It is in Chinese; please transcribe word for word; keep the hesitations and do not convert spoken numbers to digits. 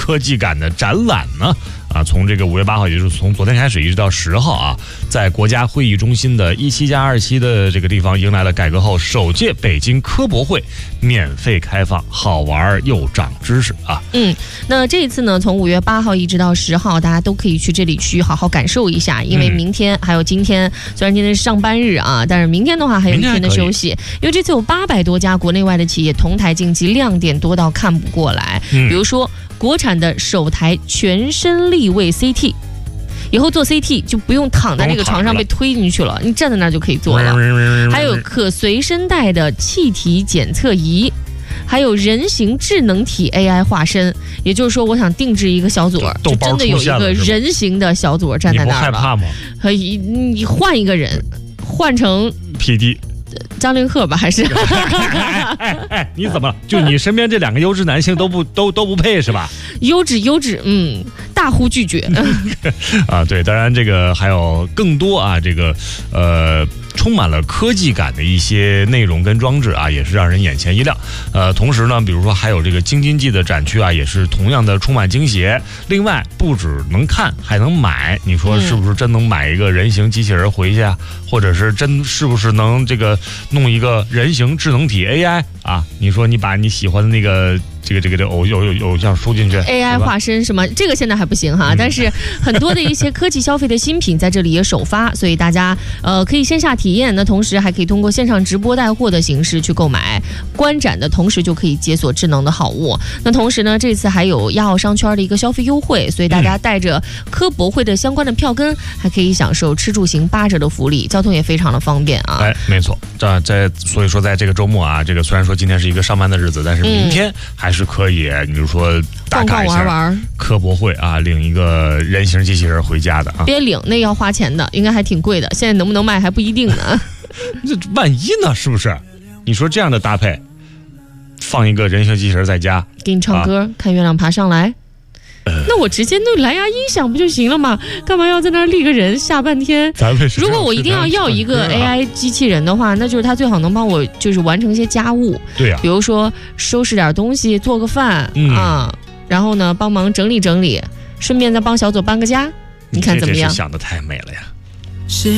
科技感的展览呢，啊，从这个五月八号，也就是从昨天开始一直到十号啊，在国家会议中心的一期加二期的这个地方，迎来了改革后首届北京科博会，免费开放，好玩又长知识啊。 嗯，那这一次呢，从五月八号一直到十号，大家都可以去这里去好好感受一下，因为明天还有今天，虽然今天是上班日啊，但是明天的话还有一天的休息，因为这次有八百多家国内外的企业同台竞技，亮点多到看不过来。嗯、比如说国产的首台全身立位 C T。以后做 C T 就不用躺在这个床上被推进去了，你站在那儿就可以做了。还有可随身带的气体检测仪，还有人形智能体 A I 化身，也就是说，我想定制一个小左，就真的有一个人形的小左站在那儿了。 你不害怕吗？ 可以，你换一个人，换成 P D。 张凌赫吧，还是？ 哎哎哎，你怎么了？就你身边这两个优质男性都不都都不配是吧？ 优质优质，嗯，大呼拒绝。 啊，对，当然这个还有更多啊，这个呃。充满了科技感的一些内容跟装置啊，也是让人眼前一亮。呃，同时呢，比如说还有这个京津冀的展区啊，也是同样的充满惊喜。另外，不只能看，还能买。你说是不是真能买一个人形机器人回去啊？或者是真是不是能这个弄一个人形智能体 A I 啊？你说你把你喜欢的那个。这个这个这个偶偶偶偶像输进去 ，A I 化身什么？这个现在还不行哈，嗯、但是很多的一些科技消费的新品在这里也首发，所以大家呃可以线下体验，那同时还可以通过线上直播带货的形式去购买。观展的同时就可以解锁智能的好物。那同时呢，这次还有亚奥商圈的一个消费优惠，所以大家带着科博会的相关的票根，还可以享受吃住行八折的福利，交通也非常的方便啊。 哎，没错，这在所以说在这个周末啊，这个虽然说今天是一个上班的日子，但是明天还是。是可以，你比如说打卡一下科博会啊，领一个人形机器人回家的啊， 别领，那要花钱的，应该还挺贵的，现在能不能卖还不一定呢。 这万一呢？是不是？你说这样的搭配，放一个人形机器人在家， 给你唱歌，啊、看月亮爬上来。那我直接弄蓝牙音响不就行了吗？干嘛要在那儿立个人下半天？如果我一定要要一个 A I 机器人的话，那就是它最好能帮我就是完成一些家务， 对呀、啊， 比如说收拾点东西，做个饭、嗯、啊，然后呢帮忙整理整理，顺便再帮小左搬个家，你看怎么样？ 这想的太美了呀！